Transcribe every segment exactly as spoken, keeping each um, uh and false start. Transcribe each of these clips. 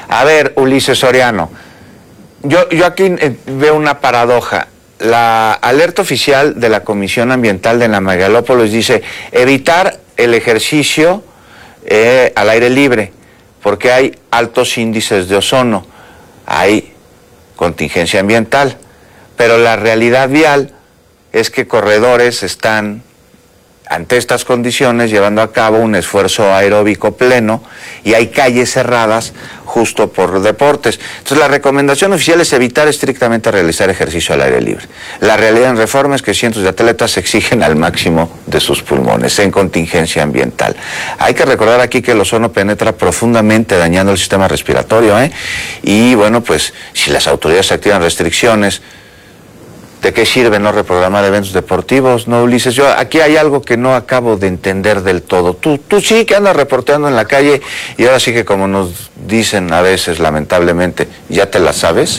A ver, Ulises Soriano, yo, yo aquí veo una paradoja. La alerta oficial de la Comisión Ambiental de la Megalópolis dice evitar el ejercicio eh, al aire libre, porque hay altos índices de ozono, hay contingencia ambiental, pero la realidad vial es que corredores están, ante estas condiciones, llevando a cabo un esfuerzo aeróbico pleno y hay calles cerradas justo por deportes. Entonces la recomendación oficial es evitar estrictamente realizar ejercicio al aire libre. La realidad en Reforma es que cientos de atletas exigen al máximo de sus pulmones en contingencia ambiental. Hay que recordar aquí que el ozono penetra profundamente dañando el sistema respiratorio, ¿eh? Y bueno, pues si las autoridades activan restricciones, ¿de qué sirve no reprogramar eventos deportivos? No, Ulises, yo aquí hay algo que no acabo de entender del todo. Tú, tú sí que andas reporteando en la calle y ahora sí que, como nos dicen a veces, lamentablemente, ¿ya te la sabes?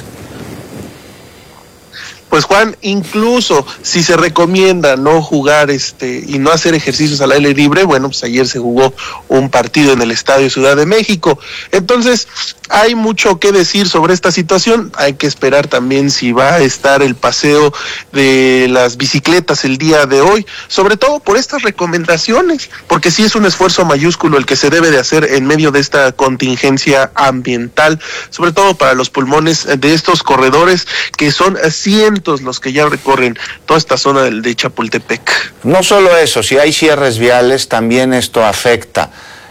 Pues Juan, incluso si se recomienda no jugar este y no hacer ejercicios al aire libre, bueno, pues ayer se jugó un partido en el Estadio Ciudad de México. Entonces, hay mucho que decir sobre esta situación. Hay que esperar también si va a estar el paseo de las bicicletas el día de hoy, sobre todo por estas recomendaciones, porque sí es un esfuerzo mayúsculo el que se debe de hacer en medio de esta contingencia ambiental, sobre todo para los pulmones de estos corredores, que son cientos los que ya recorren toda esta zona de, de Chapultepec. No solo eso, si hay cierres viales, también esto afecta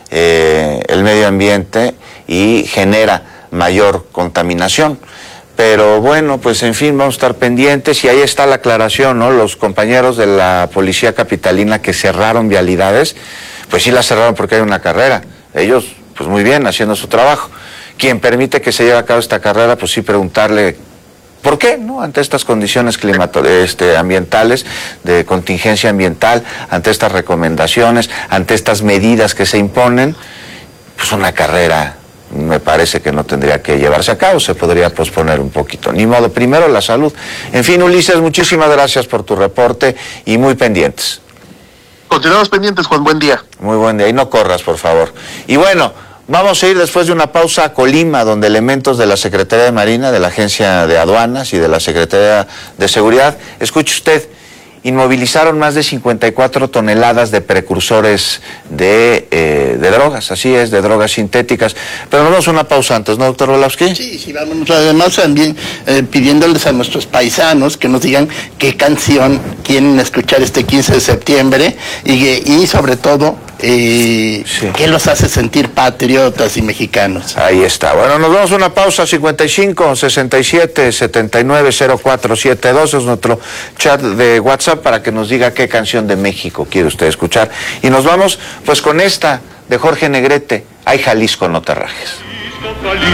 eh, el medio ambiente y genera mayor contaminación. Pero bueno, pues en fin, vamos a estar pendientes y ahí está la aclaración, ¿no? Los compañeros de la Policía Capitalina que cerraron vialidades, pues sí las cerraron porque hay una carrera. Ellos, pues muy bien, haciendo su trabajo. Quien permite que se lleve a cabo esta carrera, pues sí preguntarle ¿por qué, no? Ante estas condiciones climato este, ambientales, de contingencia ambiental, ante estas recomendaciones, ante estas medidas que se imponen, pues una carrera me parece que no tendría que llevarse a cabo, se podría posponer un poquito. Ni modo, primero la salud. En fin, Ulises, muchísimas gracias por tu reporte y muy pendientes. Continuamos pendientes, Juan, buen día. Muy buen día, y no corras, por favor. Y bueno, vamos a ir después de una pausa a Colima, donde elementos de la Secretaría de Marina, de la Agencia de Aduanas y de la Secretaría de Seguridad, escuche usted, inmovilizaron más de cincuenta y cuatro toneladas de precursores de, eh, de drogas, así es, de drogas sintéticas. Pero nos vamos a una pausa antes, ¿no, doctor Orlovsky? Sí, sí, vámonos. Además también eh, pidiéndoles a nuestros paisanos que nos digan qué canción quieren escuchar este quince de septiembre y, y sobre todo, eh, sí. qué los hace sentir patriotas y mexicanos. Ahí está. Bueno, nos vamos a una pausa. Cincuenta y cinco, sesenta y siete, setenta y nueve, cero cuatro siete dos es nuestro chat de WhatsApp para que nos diga qué canción de México quiere usted escuchar. Y nos vamos pues con esta de Jorge Negrete, Ay Jalisco, no te rajes.